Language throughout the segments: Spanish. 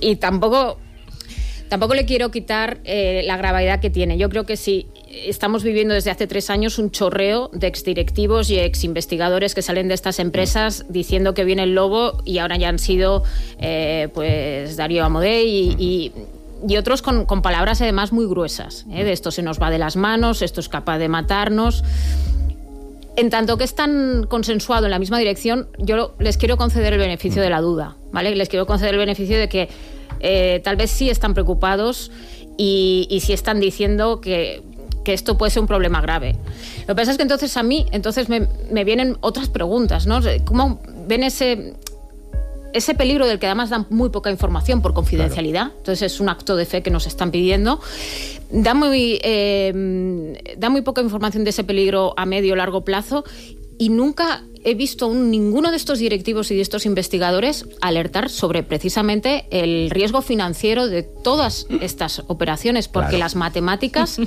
Y tampoco le quiero quitar la gravedad que tiene. Yo creo que sí, estamos viviendo desde hace 3 años un chorreo de exdirectivos y exinvestigadores que salen de estas empresas diciendo que viene el lobo, y ahora ya han sido pues Darío Amodei y otros con palabras además muy gruesas, de esto se nos va de las manos, esto es capaz de matarnos. En tanto que es tan consensuado en la misma dirección, yo les quiero conceder el beneficio de la duda, ¿vale? Les quiero conceder el beneficio de que tal vez sí están preocupados y sí están diciendo que esto puede ser un problema grave. Lo que pasa es que entonces me vienen otras preguntas, ¿no? ¿Cómo ven ese peligro del que además dan muy poca información por confidencialidad? Claro. Entonces es un acto de fe que nos están pidiendo. Da muy poca información de ese peligro a medio o largo plazo, y nunca he visto ninguno de estos directivos y de estos investigadores alertar sobre precisamente el riesgo financiero de todas estas operaciones, porque las matemáticas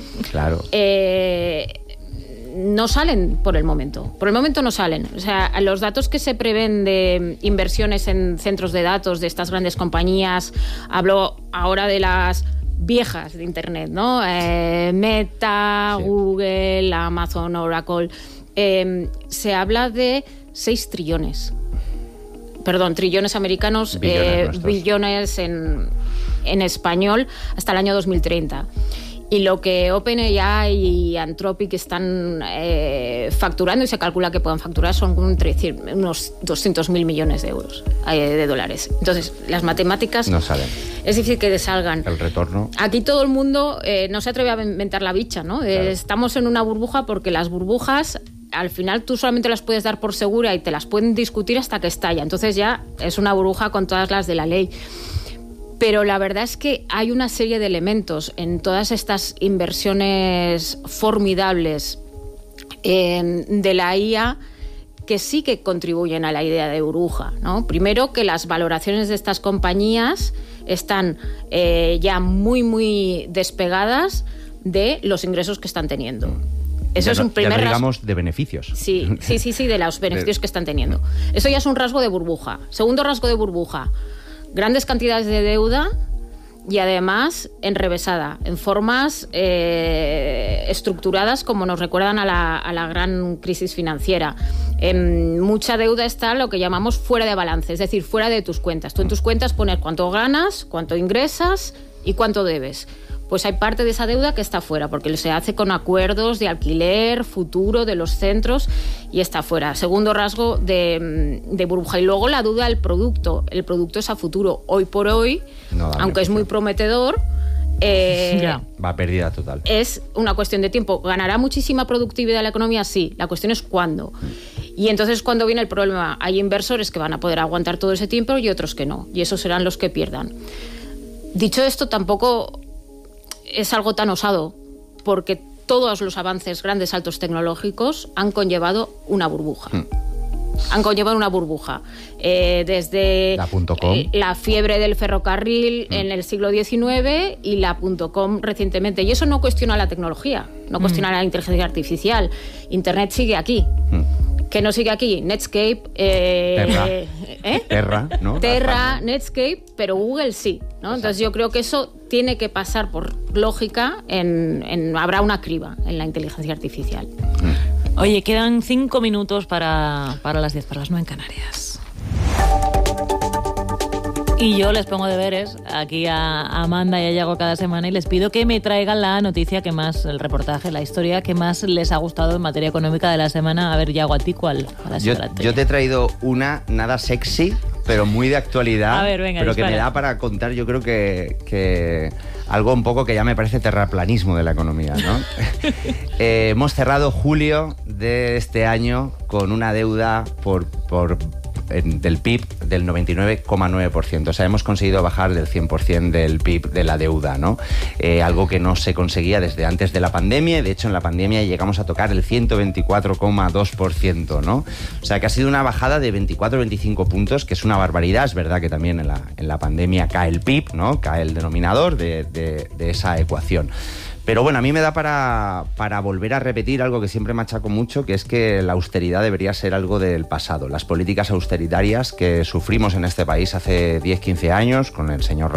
no salen por el momento. Por el momento no salen. O sea, los datos que se prevén de inversiones en centros de datos de estas grandes compañías, hablo ahora de las viejas de Internet, ¿no? Meta, Google, Amazon, Oracle. Se habla de 6 trillones. Perdón, trillones americanos, billones en español, hasta el año 2030. Y lo que OpenAI y Anthropic están facturando, y se calcula que puedan facturar, son unos 200.000 millones de euros, de dólares. Entonces, las matemáticas no salen. Es difícil que salgan. El retorno. Aquí todo el mundo no se atreve a inventar la bicha, ¿no? Claro. Estamos en una burbuja porque las burbujas, al final tú solamente las puedes dar por segura y te las pueden discutir hasta que estalla. Entonces ya es una burbuja con todas las de la ley. Pero la verdad es que hay una serie de elementos en todas estas inversiones formidables de la IA que sí que contribuyen a la idea de burbuja, ¿no? Primero, que las valoraciones de estas compañías están ya muy, muy despegadas de los ingresos que están teniendo. Eso es un primer rasgo. Digamos, de beneficios. Sí, de los beneficios que están teniendo. Eso ya es un rasgo de burbuja. Segundo rasgo de burbuja: grandes cantidades de deuda, y además enrevesada, en formas estructuradas como nos recuerdan a la gran crisis financiera. Mucha deuda está lo que llamamos fuera de balance, es decir, fuera de tus cuentas. Tú en tus cuentas pones cuánto ganas, cuánto ingresas y cuánto debes. Pues hay parte de esa deuda que está fuera, porque se hace con acuerdos de alquiler futuro de los centros y está fuera. Segundo rasgo de burbuja. Y luego la duda del producto. El producto es a futuro. Hoy por hoy, aunque es muy prometedor, va a pérdida total. Es una cuestión de tiempo. ¿Ganará muchísima productividad la economía? Sí. La cuestión es cuándo. Y entonces, ¿cuándo viene el problema? Hay inversores que van a poder aguantar todo ese tiempo y otros que no. Y esos serán los que pierdan. Dicho esto, tampoco es algo tan osado, porque todos los avances, grandes saltos tecnológicos, han conllevado una burbuja. Han conllevado una burbuja. Desde la fiebre del ferrocarril en el siglo XIX y la .com recientemente. Y eso no cuestiona la tecnología, no cuestiona la inteligencia artificial. Internet sigue aquí. ¿Qué no sigue aquí? Netscape, Terra, ¿no? Terra, Netscape, pero Google sí, ¿no? Entonces yo creo que eso tiene que pasar por lógica, habrá una criba en la inteligencia artificial. Oye, quedan 5 minutos para las 10, para las 9 en Canarias. Y yo les pongo deberes aquí a Amanda y a Yago cada semana y les pido que me traigan la noticia que más, el reportaje, la historia que más les ha gustado en materia económica de la semana. A ver, Yago, ¿a ti cuál? Yo te he traído una nada sexy, pero muy de actualidad. A ver, venga, pero dispara. Que me da para contar, yo creo que algo un poco que ya me parece terraplanismo de la economía, ¿no? Hemos cerrado julio de este año con una deuda del PIB del 99,9%. O sea, hemos conseguido bajar del 100% del PIB de la deuda, ¿no? Algo que no se conseguía desde antes de la pandemia. De hecho, en la pandemia llegamos a tocar el 124,2%, ¿no? O sea, que ha sido una bajada de 24-25 puntos, que es una barbaridad. Es verdad que también en la pandemia cae el PIB, ¿no? Cae el denominador de esa ecuación. Pero bueno, a mí me da para volver a repetir algo que siempre machaco mucho, que es que la austeridad debería ser algo del pasado. Las políticas austeritarias que sufrimos en este país hace 10-15 años con el señor